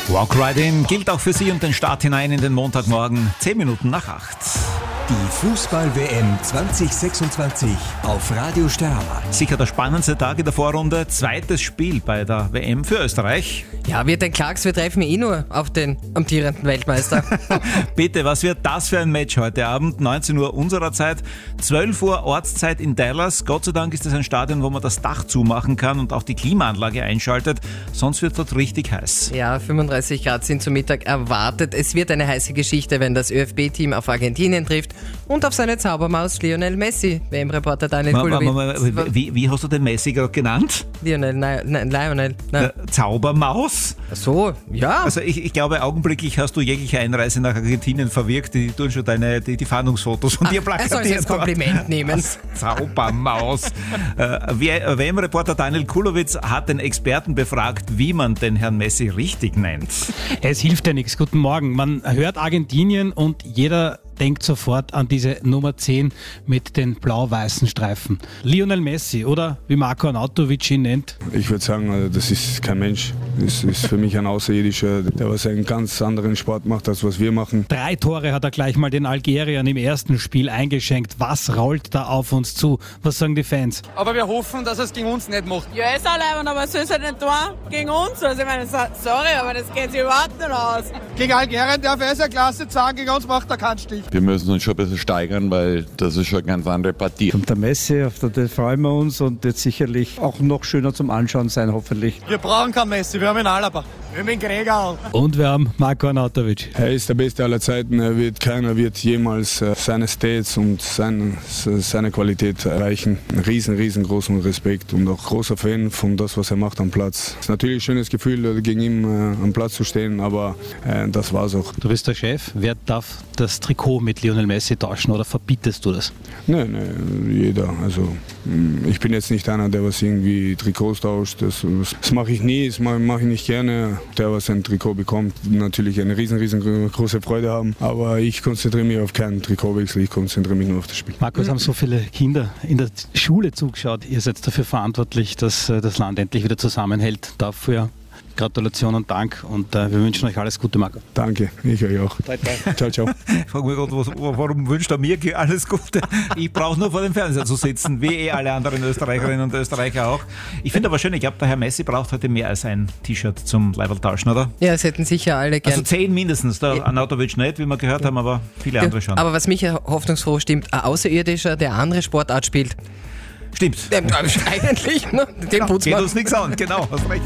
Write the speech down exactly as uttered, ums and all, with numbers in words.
Walk Right In gilt auch für Sie und den Start hinein in den Montagmorgen, zehn Minuten nach acht. Die Fußball-W M zwanzig sechsundzwanzig auf Radio Steiermark. Sicher der spannendste Tag in der Vorrunde. Zweites Spiel bei der W M für Österreich. Ja, wir den Klacks, wir treffen eh nur auf den amtierenden Weltmeister. Bitte, was wird das für ein Match heute Abend? neunzehn Uhr unserer Zeit, zwölf Uhr Ortszeit in Dallas. Gott sei Dank ist es ein Stadion, wo man das Dach zumachen kann und auch die Klimaanlage einschaltet. Sonst wird dort richtig heiß. Ja, fünfunddreißig Grad sind zum Mittag erwartet. Es wird eine heiße Geschichte, wenn das ÖFB-Team auf Argentinien trifft und auf seine Zaubermaus Lionel Messi. W M-Reporter Daniel Kulowitz. Wie, wie hast du den Messi gerade genannt? Lionel, nein, nein, Lionel. Nein. Zaubermaus? Ach so, ja. Also ich, ich glaube, augenblicklich hast du jegliche Einreise nach Argentinien verwirkt. Die tun schon deine die, die Fahndungsfotos von dir plakatiert. Er soll es als Kompliment nehmen. Zaubermaus. äh, W M-Reporter Daniel Kulowitz hat den Experten befragt, wie man den Herrn Messi richtig nennt. Es hilft ja nichts. Guten Morgen. Man hört Argentinien und jeder denkt sofort an diese Nummer zehn mit den blau-weißen Streifen. Lionel Messi oder wie Marko Arnautovic ihn nennt. Ich würde sagen, das ist kein Mensch. Das ist für mich ein Außerirdischer, der was einen ganz anderen Sport macht, als was wir machen. Drei Tore hat er gleich mal den Algeriern im ersten Spiel eingeschenkt. Was rollt da auf uns zu? Was sagen die Fans? Aber wir hoffen, dass er es gegen uns nicht macht. Ja, ist allein, aber es ist halt nicht da gegen uns. Also ich meine, sorry, aber das geht sich überhaupt nicht aus. Gegen Algerien darf er seine Klasse zeigen, gegen uns macht er keinen Stich. Wir müssen uns schon ein bisschen steigern, weil das ist schon eine ganz andere Partie. Und der Messi, auf den freuen wir uns und wird sicherlich auch noch schöner zum Anschauen sein, hoffentlich. Wir brauchen keinen Messi, wir haben ihn Alaba. Wir haben ihn Gregor. Und wir haben Marko Arnautovic. Er ist der Beste aller Zeiten. Er wird, keiner wird jemals seine Stats und sein, seine Qualität erreichen. Einen riesen, riesengroßen Respekt und auch großer Fan von das, was er macht am Platz. Es ist natürlich ein schönes Gefühl, gegen ihn äh, am Platz zu stehen, aber äh, das war's auch. Du bist der Chef. Wer darf das Trikot mit Lionel Messi tauschen oder verbietest du das? Nein, nein, jeder. Also ich bin jetzt nicht einer, der was irgendwie Trikots tauscht. Das, das mache ich nie, das mache mach ich nicht gerne. Der, was ein Trikot bekommt, natürlich eine riesen, riesengroße Freude haben. Aber ich konzentriere mich auf keinen Trikotwechsel, ich konzentriere mich nur auf das Spiel. Markus, haben so viele Kinder in der Schule zugeschaut. Ihr seid dafür verantwortlich, dass das Land endlich wieder zusammenhält. Dafür Gratulation und Dank und äh, wir wünschen euch alles Gute, Marco. Danke, ich euch auch. Ciao, ciao. Ich frage mich gerade, was, warum wünscht er mir alles Gute? Ich brauche nur vor dem Fernseher zu sitzen, wie eh alle anderen Österreicherinnen und Österreicher auch. Ich finde aber schön, ich glaube, der Herr Messi braucht heute mehr als ein T-Shirt zum Leiberl tauschen, oder? Ja, es hätten sicher alle gern. Also zehn mindestens, der Arnautovic nicht, wie wir gehört haben, aber viele andere schon. Aber was mich ja hoffnungsfroh stimmt, ein Außerirdischer, der andere Sportart spielt. Stimmt. Dem, eigentlich, ne? Dem Geht uns nichts an, genau, hast recht.